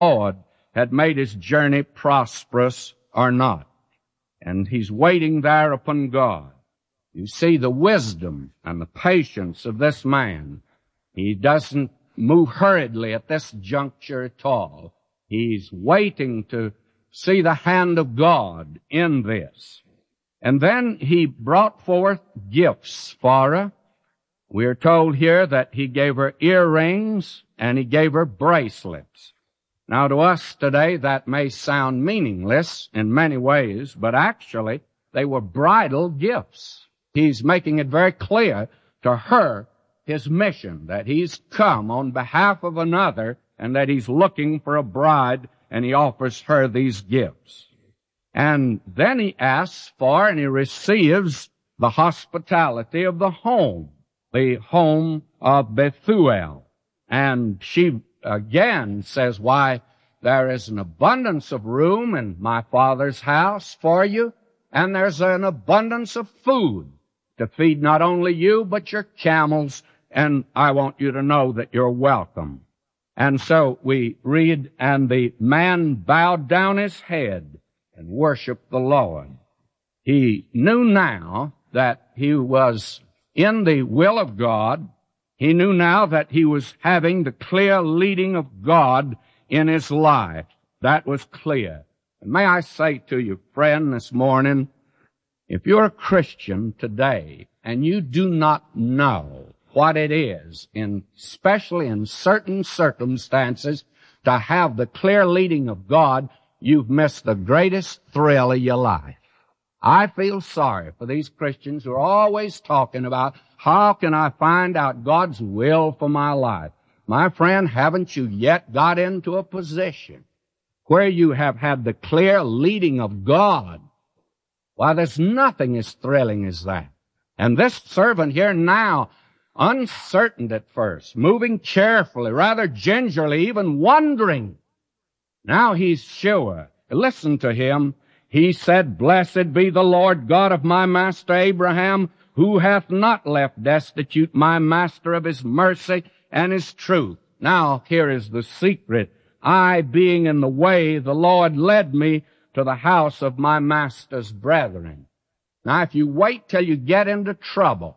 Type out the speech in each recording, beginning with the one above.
Lord had made his journey prosperous or not. And he's waiting there upon God. You see the wisdom and the patience of this man. He doesn't move hurriedly at this juncture at all. He's waiting to see the hand of God in this. And then he brought forth gifts for her. We're told here that he gave her earrings and he gave her bracelets. Now to us today that may sound meaningless in many ways, but actually they were bridal gifts. He's making it very clear to her his mission, that he's come on behalf of another and that he's looking for a bride, and he offers her these gifts. And then he asks for and he receives the hospitality of the home of Bethuel. And she again says, why, there is an abundance of room in my father's house for you, and there's an abundance of food to feed not only you, but your camels, and I want you to know that you're welcome. And so we read, and the man bowed down his head and worshiped the Lord. He knew now that he was in the will of God. He knew now that he was having the clear leading of God in his life. That was clear. And may I say to you, friend, this morning, if you're a Christian today and you do not know what it is, especially in certain circumstances, to have the clear leading of God, you've missed the greatest thrill of your life. I feel sorry for these Christians who are always talking about, how can I find out God's will for my life? My friend, haven't you yet got into a position where you have had the clear leading of God? Why, there's nothing as thrilling as that. And this servant here now, uncertain at first, moving carefully, rather gingerly, even wondering. Now he's sure. Listen to him. He said, Blessed be the Lord God of my master Abraham, who hath not left destitute my master of his mercy and his truth. Now here is the secret. I, being in the way, the Lord led me to the house of my master's brethren. Now if you wait till you get into trouble,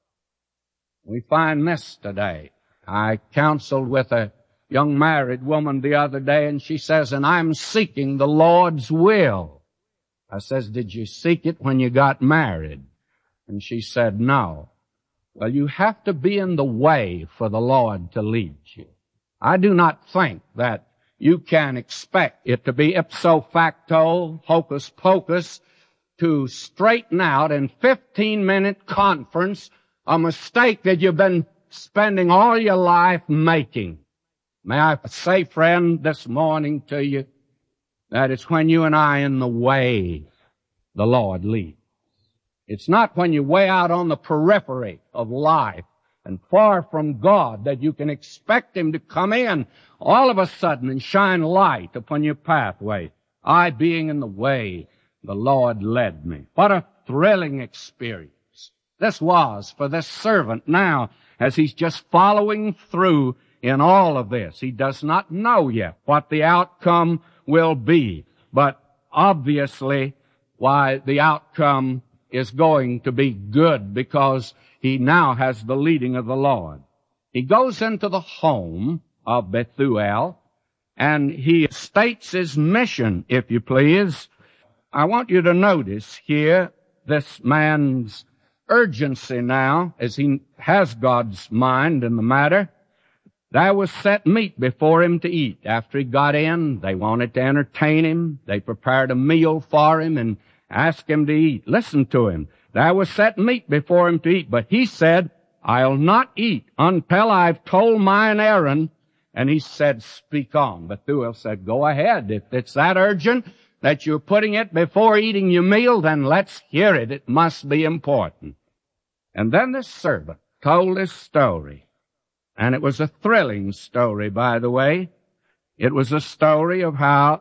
we find this today. I counseled with a young married woman the other day, and she says, and I'm seeking the Lord's will. I says, did you seek it when you got married? And she said, no. Well, you have to be in the way for the Lord to lead you. I do not think that you can expect it to be ipso facto, hocus pocus, to straighten out in 15-minute conference a mistake that you've been spending all your life making. May I say, friend, this morning to you, that it's when you and I in the way the Lord leads. It's not when you're way out on the periphery of life and far from God that you can expect Him to come in all of a sudden and shine light upon your pathway. I, being in the way, the Lord led me. What a thrilling experience this was for this servant now as he's just following through in all of this. He does not know yet what the outcome will be, but obviously, why, the outcome is going to be good because he now has the leading of the Lord. He goes into the home of Bethuel and he states his mission, if you please. I want you to notice here this man's urgency now as he has God's mind in the matter. There was set meat before him to eat. After he got in, they wanted to entertain him. They prepared a meal for him and asked him to eat. Listen to him. There was set meat before him to eat, but he said, I'll not eat until I've told mine errand. And he said, speak on. Bethuel said, go ahead. If it's that urgent that you're putting it before eating your meal, then let's hear it. It must be important. And then this servant told his story. And it was a thrilling story, by the way. It was a story of how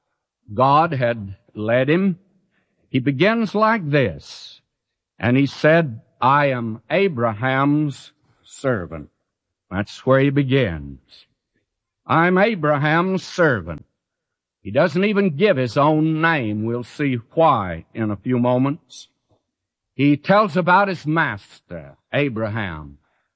God had led him. He begins like this. And he said, I am Abraham's servant. That's where he begins. I'm Abraham's servant. He doesn't even give his own name. We'll see why in a few moments. He tells about his master, Abraham.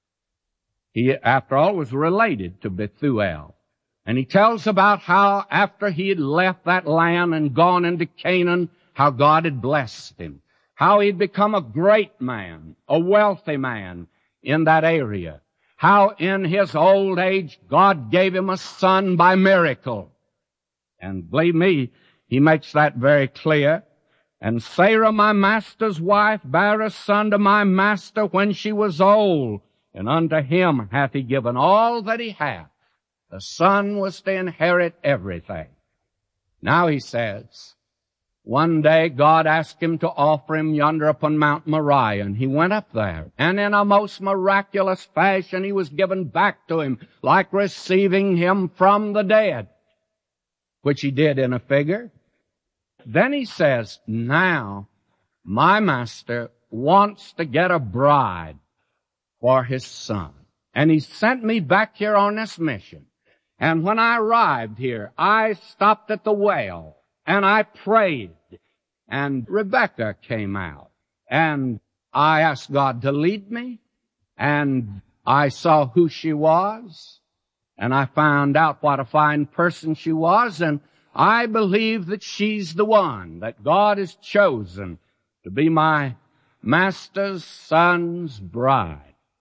He, after all, was related to Bethuel. And he tells about how after he had left that land and gone into Canaan, how God had blessed him. How he'd become a great man, a wealthy man in that area. How in his old age God gave him a son by miracle. And believe me, he makes that very clear. And Sarah, my master's wife, bare a son to my master when she was old, and unto him hath he given all that he hath. The son was to inherit everything. Now he says, one day God asked him to offer him yonder upon Mount Moriah, and he went up there. And in a most miraculous fashion he was given back to him, like receiving him from the dead, which he did in a figure. Then he says, now my master wants to get a bride for his son. And he sent me back here on this mission. And when I arrived here, I stopped at the well and I prayed. And Rebekah came out. And I asked God to lead me. And I saw who she was. And I found out what a fine person she was. And I believe that she's the one that God has chosen to be my master's son's bride.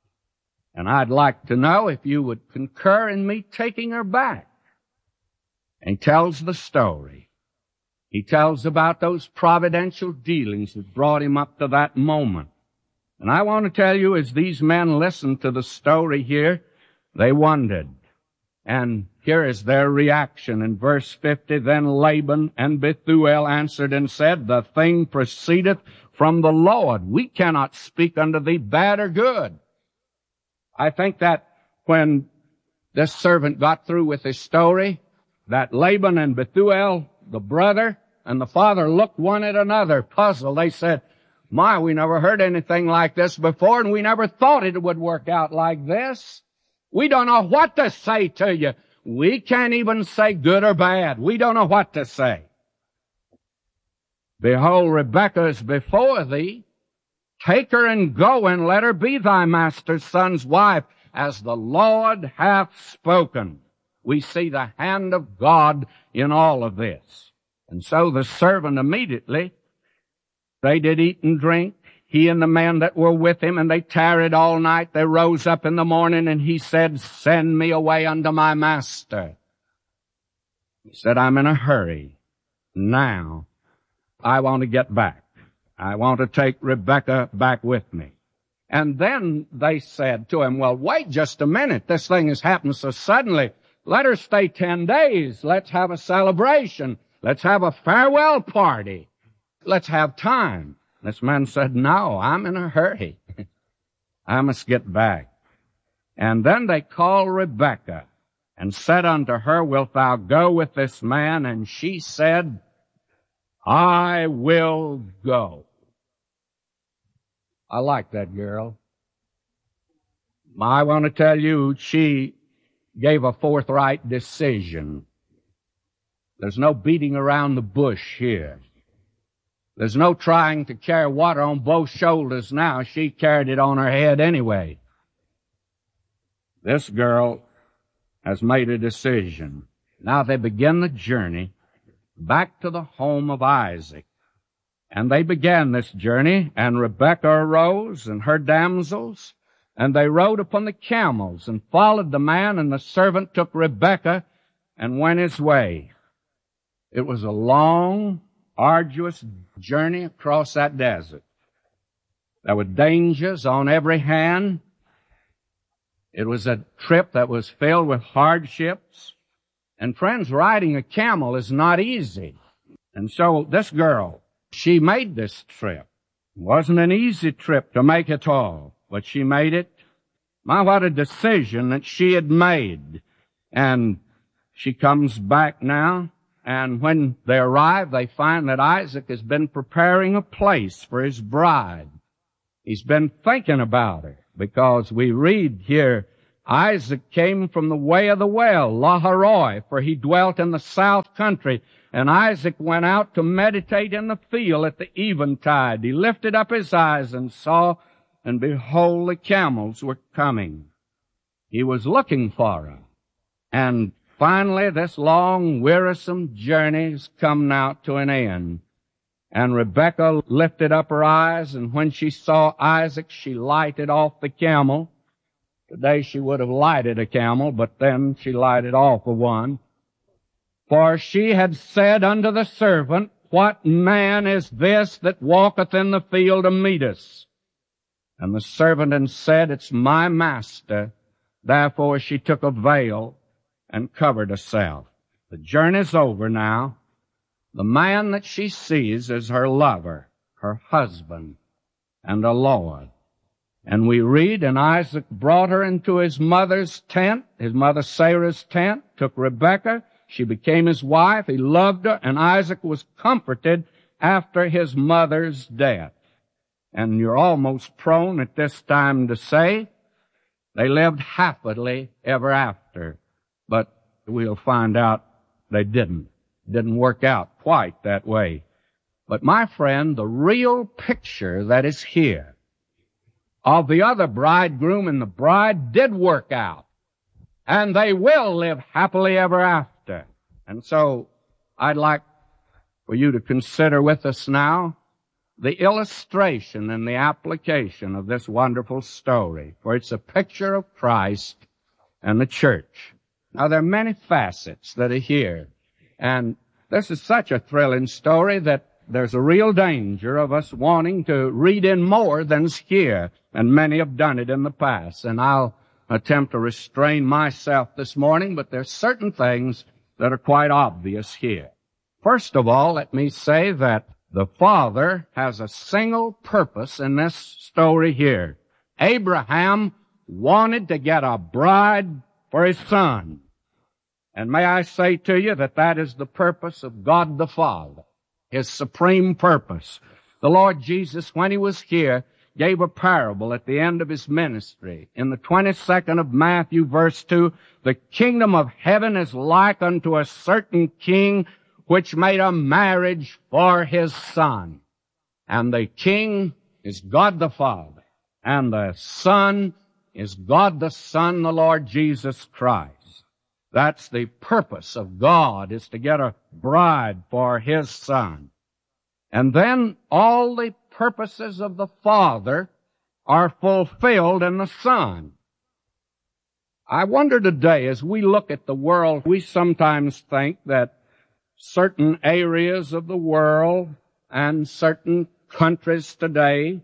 And I'd like to know if you would concur in me taking her back. And he tells the story. He tells about those providential dealings that brought him up to that moment. And I want to tell you, as these men listened to the story here, they wondered. And here is their reaction in verse 50. Then Laban and Bethuel answered and said, the thing proceedeth from the Lord. We cannot speak unto thee bad or good. I think that when this servant got through with his story, that Laban and Bethuel, the brother and the father, looked one at another, puzzled. They said, my, we never heard anything like this before, and we never thought it would work out like this. We don't know what to say to you. We can't even say good or bad. We don't know what to say. Behold, Rebekah is before thee. Take her and go and let her be thy master's son's wife, as the Lord hath spoken. We see the hand of God in all of this. And so the servant immediately, they did eat and drink, he and the men that were with him, and they tarried all night. They rose up in the morning, and he said, send me away unto my master. He said, I'm in a hurry. Now, I want to get back. I want to take Rebekah back with me. And then they said to him, well, wait just a minute. This thing has happened so suddenly. Let her stay 10 days. Let's have a celebration. Let's have a farewell party. Let's have time. This man said, no, I'm in a hurry. I must get back. And then they called Rebekah and said unto her, wilt thou go with this man? And she said, I will go. I like that girl. I want to tell you, she gave a forthright decision. There's no beating around the bush here. There's no trying to carry water on both shoulders now. She carried it on her head anyway. This girl has made a decision. Now they begin the journey back to the home of Isaac. And they began this journey, and Rebekah arose and her damsels, and they rode upon the camels and followed the man, and the servant took Rebekah and went his way. It was a long, arduous journey across that desert. There were dangers on every hand. It was a trip that was filled with hardships. And friends, riding a camel is not easy. And so this girl, she made this trip. It wasn't an easy trip to make at all, but she made it. My, what a decision that she had made. And she comes back now, and when they arrive, they find that Isaac has been preparing a place for his bride. He's been thinking about her, because we read here Isaac came from the way of the well, Lahairoi, for he dwelt in the south country. And Isaac went out to meditate in the field at the eventide. He lifted up his eyes and saw, and behold, the camels were coming. He was looking for her. And finally, this long, wearisome journey has come now to an end. And Rebekah lifted up her eyes, and when she saw Isaac, she lighted off the camel. Today she would have lighted a camel, but then she lighted off of one. For she had said unto the servant, What man is this that walketh in the field to meet us? And the servant had said, It's my master. Therefore she took a veil and covered herself. The journey's over now. The man that she sees is her lover, her husband, and her Lord. And we read, and Isaac brought her into his mother's tent, his mother Sarah's tent, took Rebekah. She became his wife. He loved her, and Isaac was comforted after his mother's death. And you're almost prone at this time to say, they lived happily ever after. But we'll find out they didn't. Didn't work out quite that way. But my friend, the real picture that is here of the other bridegroom and the bride did work out. And they will live happily ever after. And so I'd like for you to consider with us now the illustration and the application of this wonderful story. For it's a picture of Christ and the church. Now there are many facets that are here. And this is such a thrilling story that there's a real danger of us wanting to read in more than's here. And many have done it in the past. And I'll attempt to restrain myself this morning, but there's certain things that are quite obvious here. First of all, let me say that the Father has a single purpose in this story here. Abraham wanted to get a bride for his son. And may I say to you that that is the purpose of God the Father, His supreme purpose. The Lord Jesus, when He was here, gave a parable at the end of His ministry. In the 22nd of Matthew, verse 2, the kingdom of heaven is like unto a certain king which made a marriage for his son. And the king is God the Father, and the son is God the Son, the Lord Jesus Christ. That's the purpose of God, is to get a bride for His Son. And then all the purposes of the Father are fulfilled in the Son. I wonder today, as we look at the world, we sometimes think that certain areas of the world and certain countries today,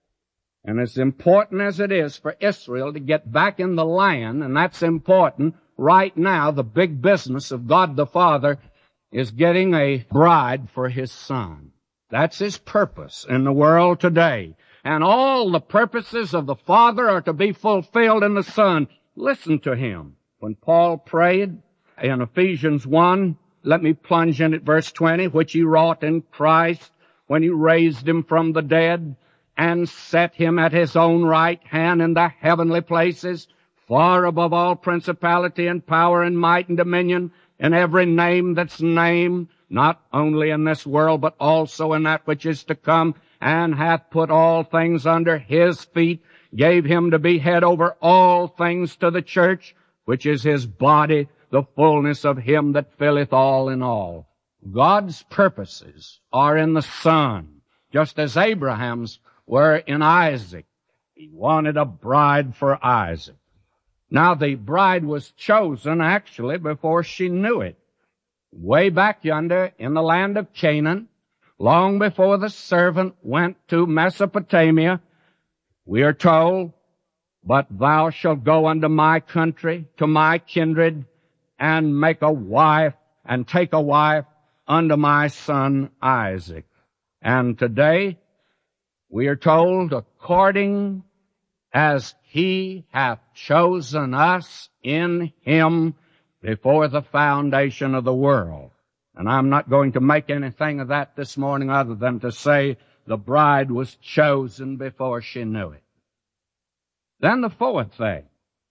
and as important as it is for Israel to get back in the land, and that's important, right now the big business of God the Father is getting a bride for His Son. That's His purpose in the world today. And all the purposes of the Father are to be fulfilled in the Son. Listen to Him. When Paul prayed in Ephesians 1, let me plunge in at verse 20, which He wrought in Christ when He raised Him from the dead and set Him at His own right hand in the heavenly places, far above all principality and power and might and dominion, and every name that's named, not only in this world, but also in that which is to come, and hath put all things under His feet, gave Him to be head over all things to the church, which is His body, the fullness of Him that filleth all in all. God's purposes are in the Son, just as Abraham's were in Isaac. He wanted a bride for Isaac. Now the bride was chosen actually before she knew it. Way back yonder in the land of Canaan, long before the servant went to Mesopotamia, we are told, But thou shalt go unto my country, to my kindred, and make a wife, and take a wife unto my son Isaac. And today, we are told, according as He hath chosen us in Him before the foundation of the world. And I'm not going to make anything of that this morning other than to say the bride was chosen before she knew it. Then the fourth thing,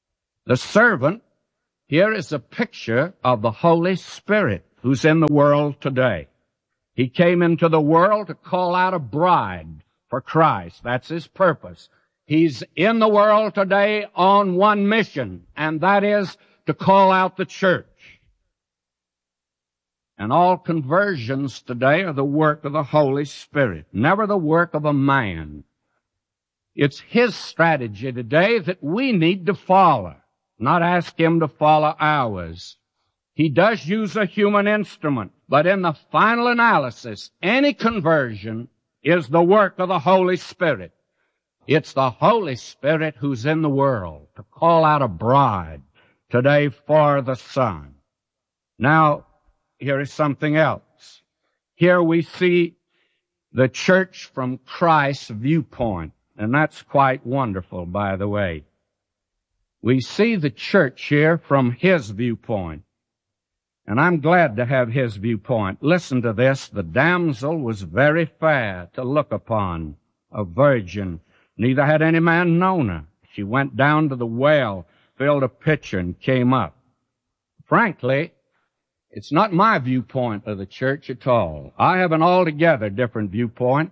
The servant here is a picture of the Holy Spirit who's in the world today. He came into the world to call out a bride for Christ. That's his purpose. He's in the world today on one mission, and that is to call out the church. And all conversions today are the work of the Holy Spirit, never the work of a man. It's his strategy today that we need to follow, not ask him to follow ours. He does use a human instrument, but in the final analysis, any conversion is the work of the Holy Spirit. It's the Holy Spirit who's in the world to call out a bride today for the Son. Now, here is something else. Here we see the church from Christ's viewpoint, and that's quite wonderful, by the way. We see the church here from his viewpoint, and I'm glad to have his viewpoint. Listen to this. The damsel was very fair to look upon, a virgin. Neither had any man known her. She went down to the well, filled a pitcher, and came up. Frankly, it's not my viewpoint of the church at all. I have an altogether different viewpoint.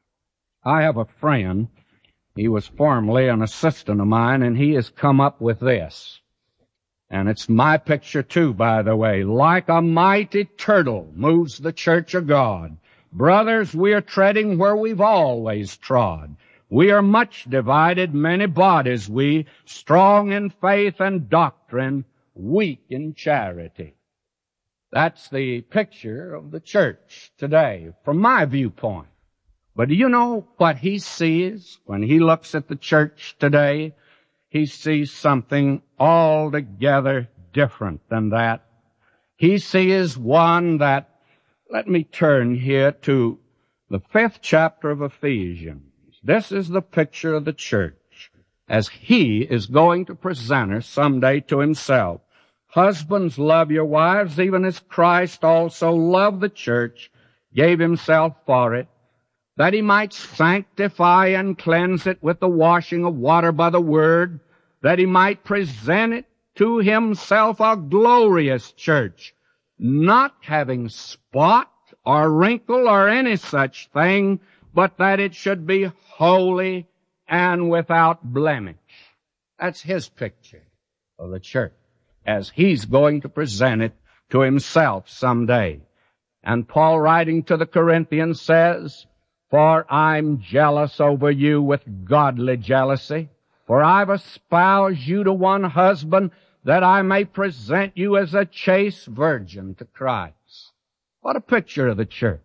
I have a friend. He was formerly an assistant of mine, and he has come up with this. And it's my picture too, by the way. Like a mighty turtle moves the church of God. Brothers, we are treading where we've always trod. We are much divided, many bodies we, strong in faith and doctrine, weak in charity. That's the picture of the church today, from my viewpoint. But do you know what he sees when he looks at the church today? He sees something altogether different than that. He sees one that, let me turn here to the 5th chapter of Ephesians. This is the picture of the church as he is going to present her someday to himself. Husbands, love your wives, even as Christ also loved the church, gave himself for it, that he might sanctify and cleanse it with the washing of water by the word, that he might present it to himself a glorious church, not having spot or wrinkle or any such thing, but that it should be holy and without blemish. That's his picture of the church, as he's going to present it to himself someday. And Paul, writing to the Corinthians, says, "For I'm jealous over you with godly jealousy, for I've espoused you to one husband, that I may present you as a chaste virgin to Christ." What a picture of the church.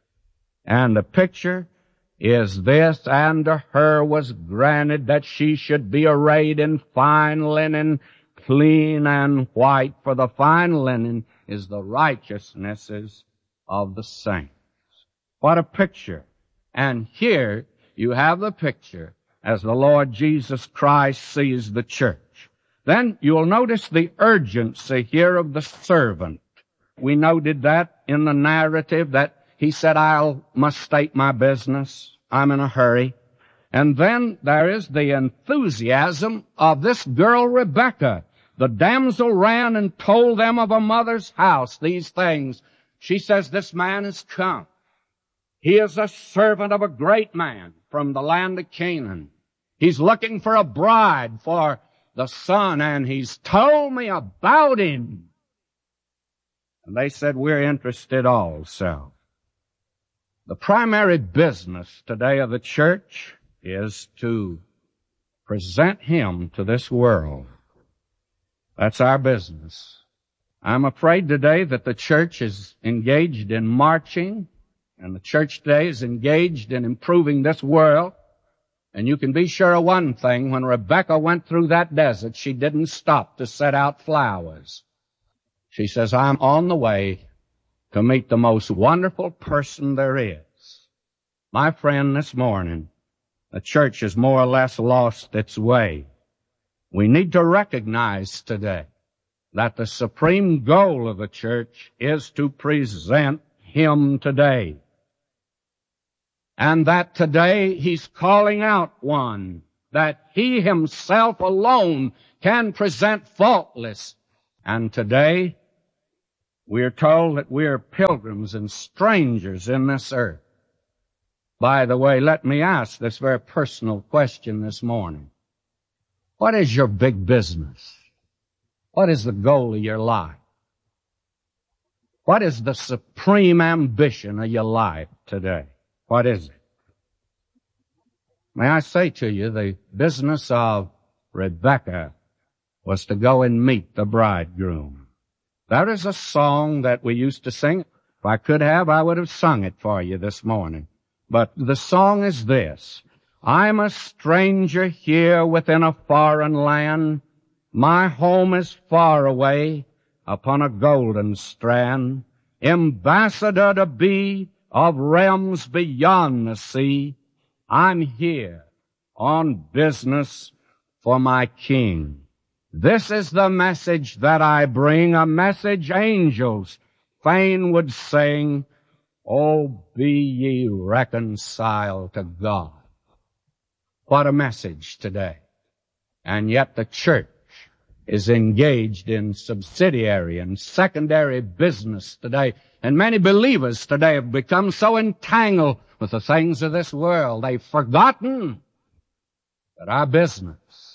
And the picture is this: "And to her was granted that she should be arrayed in fine linen, clean and white, for the fine linen is the righteousnesses of the saints." What a picture. And here you have the picture as the Lord Jesus Christ sees the church. Then you'll notice the urgency here of the servant. We noted that in the narrative, that he said, must state my business. I'm in a hurry. And then there is the enthusiasm of this girl Rebekah. The damsel ran and told them of her mother's house these things. She says, "This man has come. He is a servant of a great man from the land of Canaan. He's looking for a bride for the son, and he's told me about him." And they said, "We're interested also." The primary business today of the church is to present him to this world. That's our business. I'm afraid today that the church is engaged in marching, and the church today is engaged in improving this world. And you can be sure of one thing: when Rebekah went through that desert, she didn't stop to set out flowers. She says, "I'm on the way to meet the most wonderful person there is." My friend, this morning, the church has more or less lost its way. We need to recognize today that the supreme goal of the church is to present him today. And that today he's calling out one that He Himself alone can present faultless. And today, we are told that we are pilgrims and strangers in this earth. By the way, let me ask this very personal question this morning. What is your big business? What is the goal of your life? What is the supreme ambition of your life today? What is it? May I say to you, the business of Rebekah was to go and meet the bridegroom. There is a song that we used to sing. If I could have, I would have sung it for you this morning. But the song is this: I'm a stranger here within a foreign land. My home is far away upon a golden strand. Ambassador to be of realms beyond the sea. I'm here on business for my King. This is the message that I bring, a message angels fain would sing. Oh, be ye reconciled to God. What a message today. And yet the church is engaged in subsidiary and secondary business today. And many believers today have become so entangled with the things of this world, they've forgotten that our business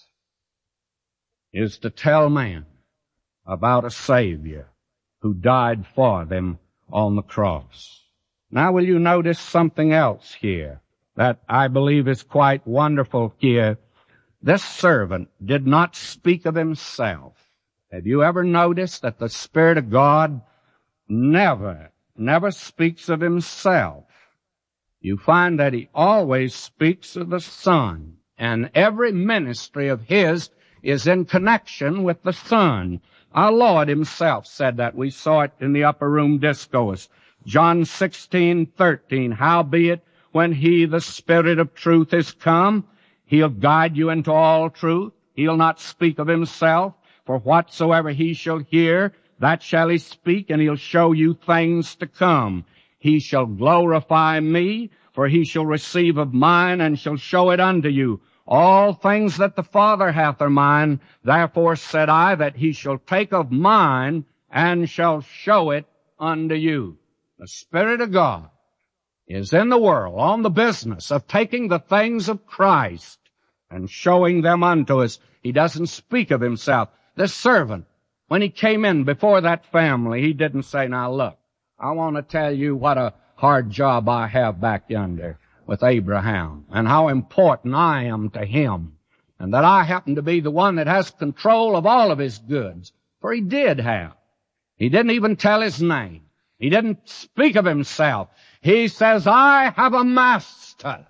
is to tell man about a Savior who died for them on the cross. Now will you notice something else here that I believe is quite wonderful here? This servant did not speak of himself. Have you ever noticed that the Spirit of God never speaks of himself? You find that he always speaks of the Son, and every ministry of his is in connection with the Son. Our Lord himself said that. We saw it in the upper room discourse. John 16:13, howbeit when he, the Spirit of truth, is come, he'll guide you into all truth. He'll not speak of himself, for whatsoever he shall hear, that shall he speak, and he'll show you things to come. He shall glorify me, for he shall receive of mine, and shall show it unto you. All things that the Father hath are mine, therefore said I, that he shall take of mine, and shall show it unto you. The Spirit of God is in the world on the business of taking the things of Christ and showing them unto us. He doesn't speak of himself. This servant, when he came in before that family, he didn't say, now look, I want to tell you what a hard job I have back yonder with Abraham and how important I am to him and that I happen to be the one that has control of all of his goods. For he did have. He didn't even tell his name. He didn't speak of himself. He says, I have a master,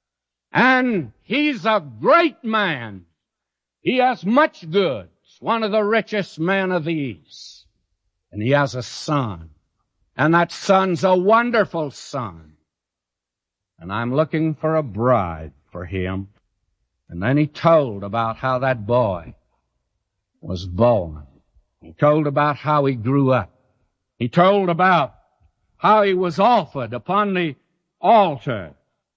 and he's a great man. He has much goods, one of the richest men of the East. And he has a son, and that son's a wonderful son. And I'm looking for a bride for him. And then he told about how that boy was born. He told about how he grew up. He told about how he was offered upon the altar.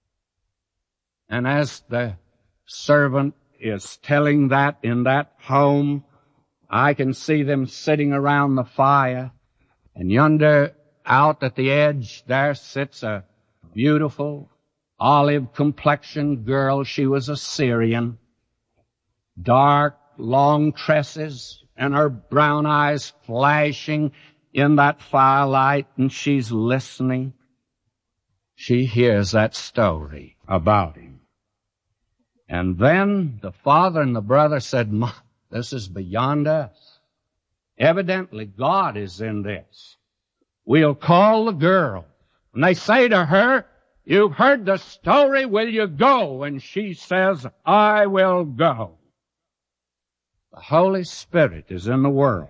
And as the servant is telling that in that home, I can see them sitting around the fire. And yonder out at the edge there sits a beautiful olive-complexioned girl. She was a Syrian. Dark, long tresses, and her brown eyes flashing in that firelight, and she's listening. She hears that story about him. And then the father and the brother said, Ma, this is beyond us. Evidently God is in this. We'll call the girl. And they say to her, you've heard the story, will you go? And she says, I will go. The Holy Spirit is in the world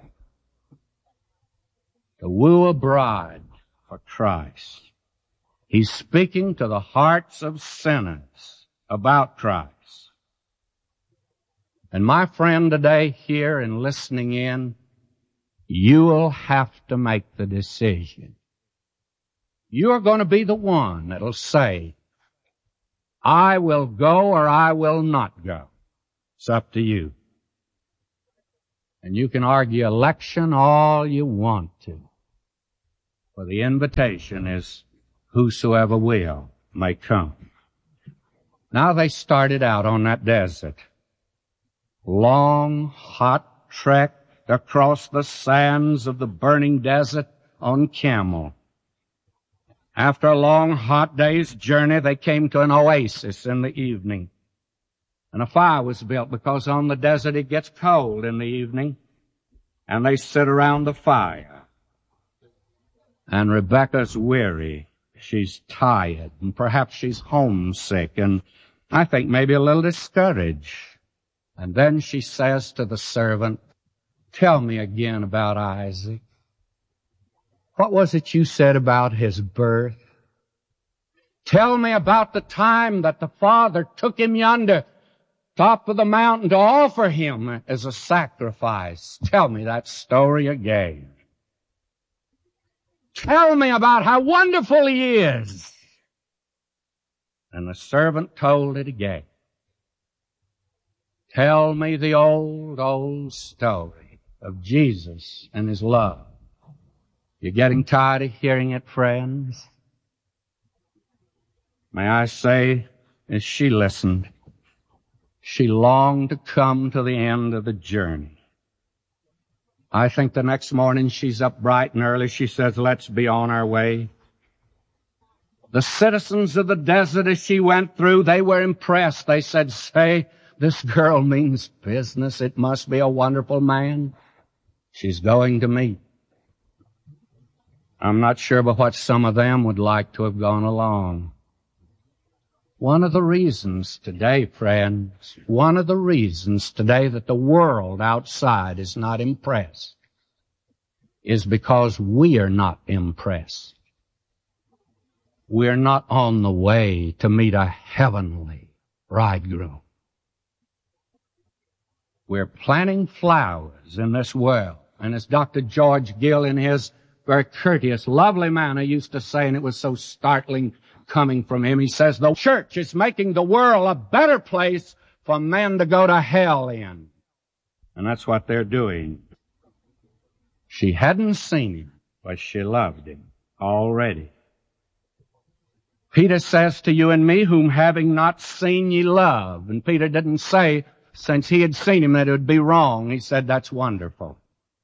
to woo a bride for Christ. He's speaking to the hearts of sinners about Christ. And my friend today here and listening in, you will have to make the decision. You're going to be the one that'll say, I will go or I will not go. It's up to you. And you can argue election all you want to. For the invitation is, whosoever will may come. Now they started out on that desert. Long, hot trek across the sands of the burning desert on camel. After a long, hot day's journey, they came to an oasis in the evening. And a fire was built because on the desert it gets cold in the evening. And they sit around the fire. And Rebekah's weary. She's tired. And perhaps she's homesick. And I think maybe a little discouraged. And then she says to the servant, tell me again about Isaac. What was it you said about his birth? Tell me about the time that the father took him yonder, top of the mountain, to offer him as a sacrifice. Tell me that story again. Tell me about how wonderful he is. And the servant told it again. Tell me the old, old story of Jesus and his love. You're getting tired of hearing it, friends? May I say, as she listened, she longed to come to the end of the journey. I think the next morning she's up bright and early. She says, let's be on our way. The citizens of the desert, as she went through, they were impressed. They said, say, this girl means business. It must be a wonderful man she's going to meet. I'm not sure but what some of them would like to have gone along. One of the reasons today, friends, one of the reasons today that the world outside is not impressed is because we are not impressed. We're not on the way to meet a heavenly bridegroom. We're planting flowers in this world. And as Dr. George Gill in his very courteous, lovely manner used to say, and it was so startling coming from him, he says, the church is making the world a better place for men to go to hell in. And that's what they're doing. She hadn't seen him, but she loved him already. Peter says to you and me, whom having not seen ye love. And Peter didn't say, since he had seen him, that it would be wrong. He said, that's wonderful.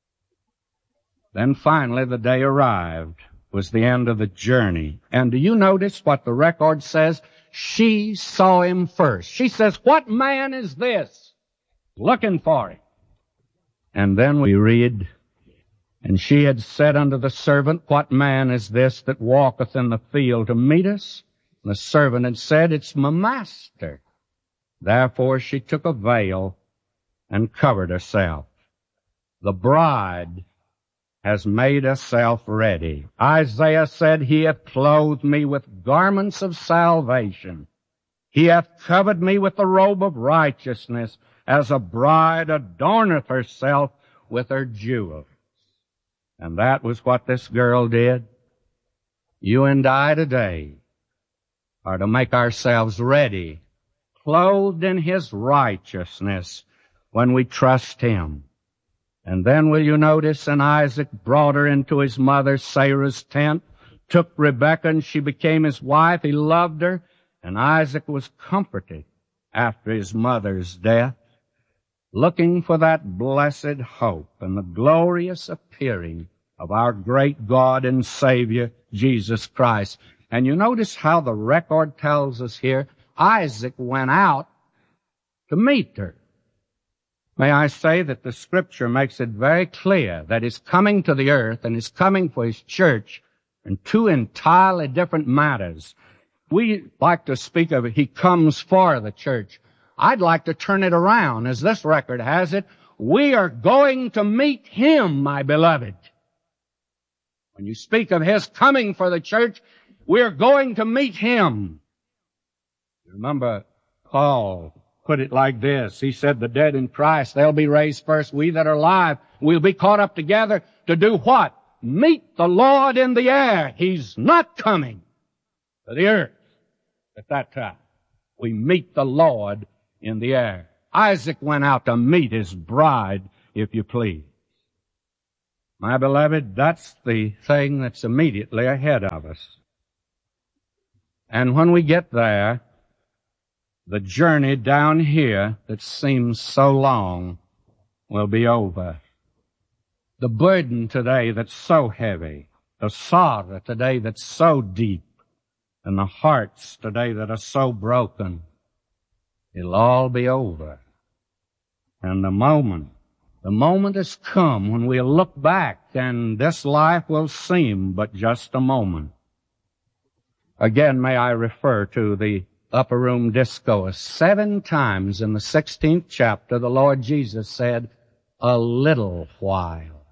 Then finally the day arrived, was the end of the journey. And do you notice what the record says? She saw him first. She says, what man is this? Looking for him. And then we read, and she had said unto the servant, what man is this that walketh in the field to meet us? And the servant had said, it's my master. Therefore she took a veil and covered herself. The bride has made herself ready. Isaiah said, he hath clothed me with garments of salvation. He hath covered me with the robe of righteousness, as a bride adorneth herself with her jewels. And that was what this girl did. You and I today are to make ourselves ready, clothed in his righteousness when we trust him. And then will you notice, and Isaac brought her into his mother Sarah's tent, took Rebekah, and she became his wife. He loved her, and Isaac was comforted after his mother's death, looking for that blessed hope and the glorious appearing of our great God and Savior, Jesus Christ. And you notice how the record tells us here, Isaac went out to meet her. May I say that the Scripture makes it very clear that his coming to the earth and his coming for his church are two entirely different matters. We like to speak of it, he comes for the church. I'd like to turn it around, as this record has it. We are going to meet him, my beloved. When you speak of his coming for the church, we're going to meet him. Remember, Paul put it like this. He said, the dead in Christ, they'll be raised first. We that are alive, we'll be caught up together to do what? Meet the Lord in the air. He's not coming to the earth at that time. We meet the Lord in the air. Isaac went out to meet his bride, if you please. My beloved, that's the thing that's immediately ahead of us. And when we get there, the journey down here that seems so long will be over. The burden today that's so heavy, the sorrow today that's so deep, and the hearts today that are so broken, it'll all be over. And the moment has come when we'll look back and this life will seem but just a moment. Again, may I refer to the upper room discourse. 7 times in the 16th chapter, the Lord Jesus said, a little while.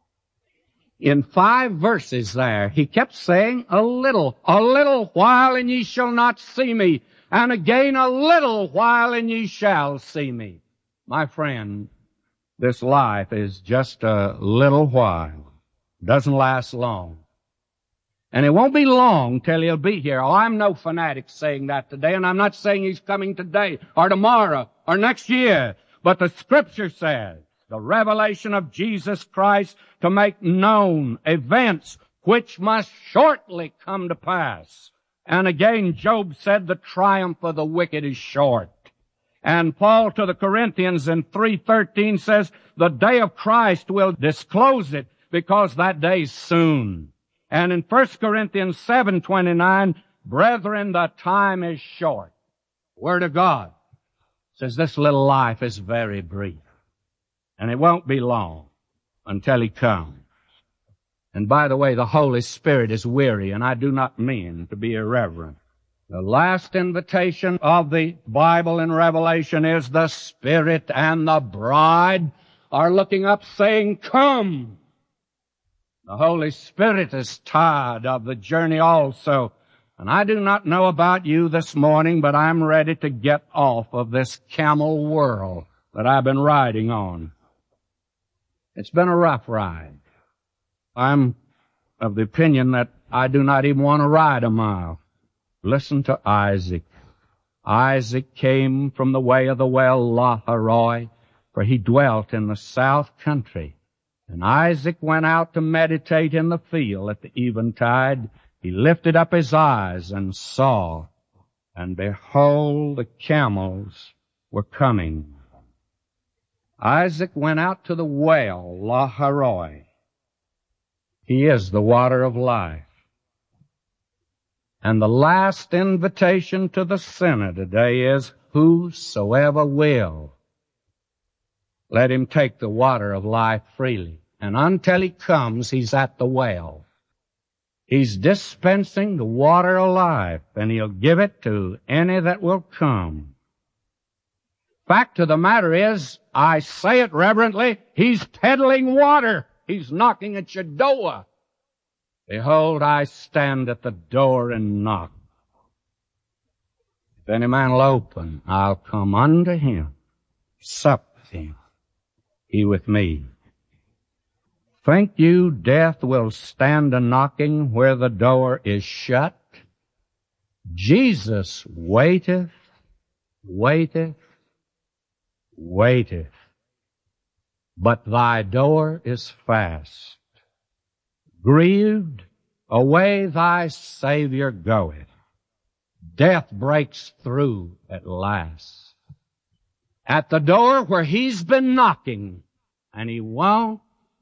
In 5 verses there, he kept saying, a little while and ye shall not see me, and again a little while and ye shall see me. My friend, this life is just a little while. Doesn't last long. And it won't be long till he'll be here. Oh, I'm no fanatic saying that today, and I'm not saying he's coming today or tomorrow or next year. But the Scripture says, the revelation of Jesus Christ to make known events which must shortly come to pass. And again, Job said the triumph of the wicked is short. And Paul to the Corinthians in 3:13 says, the day of Christ will disclose it because that day's soon. And in 1 Corinthians 7:29, brethren, the time is short. Word of God says this little life is very brief. And it won't be long until He comes. And by the way, the Holy Spirit is weary, and I do not mean to be irreverent. The last invitation of the Bible in Revelation is the Spirit and the bride are looking up saying, come. The Holy Spirit is tired of the journey also. And I do not know about you this morning, but I'm ready to get off of this camel world that I've been riding on. It's been a rough ride. I'm of the opinion that I do not even want to ride a mile. Listen to Isaac. Isaac came from the way of the well Lahairoi, for he dwelt in the south country. And Isaac went out to meditate in the field at the eventide. He lifted up his eyes and saw, and behold, the camels were coming. Isaac went out to the well Lahairoi. He is the water of life. And the last invitation to the sinner today is, whosoever will, let him take the water of life freely. And until he comes, he's at the well. He's dispensing the water of life, and he'll give it to any that will come. Fact of the matter is, I say it reverently, he's peddling water. He's knocking at your door. Behold, I stand at the door and knock. If any man will open, I'll come unto him, sup with him, he with me. Think you death will stand a knocking where the door is shut? Jesus waiteth, waiteth, waiteth, but thy door is fast. Grieved, away thy Savior goeth. Death breaks through at last. At the door where he's been knocking, and he won't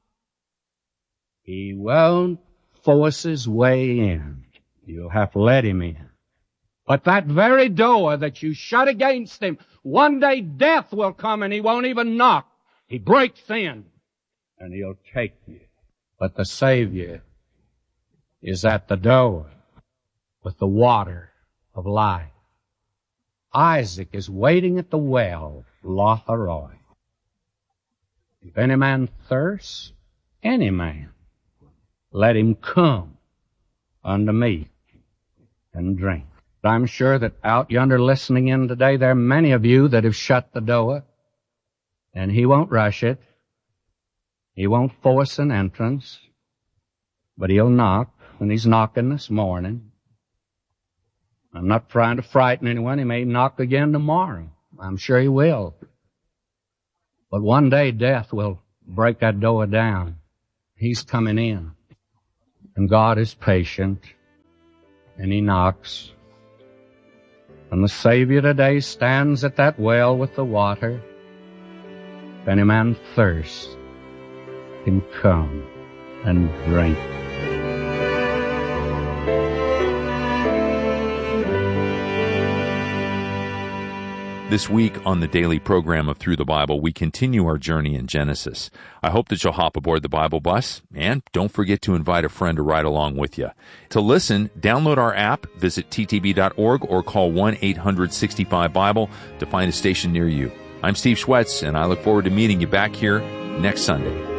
force his way in. You'll have to let him in. But that very door that you shut against him, one day death will come and he won't even knock. He breaks in, and he'll take you. But the Savior is at the door with the water of life. Isaac is waiting at the well, Lahairoi. If any man thirst, any man, let him come unto me and drink. I'm sure that out yonder listening in today, there are many of you that have shut the door, and he won't rush it. He won't force an entrance, but he'll knock, and he's knocking this morning. I'm not trying to frighten anyone. He may knock again tomorrow. I'm sure he will. But one day death will break that door down. He's coming in. And God is patient. And He knocks. And the Savior today stands at that well with the water. If any man thirst, can come and drink. This week on the daily program of Through the Bible, we continue our journey in Genesis. I hope that you'll hop aboard the Bible bus, and don't forget to invite a friend to ride along with you. To listen, download our app, visit ttb.org, or call 1-800-65-BIBLE to find a station near you. I'm Steve Schwetz, and I look forward to meeting you back here next Sunday.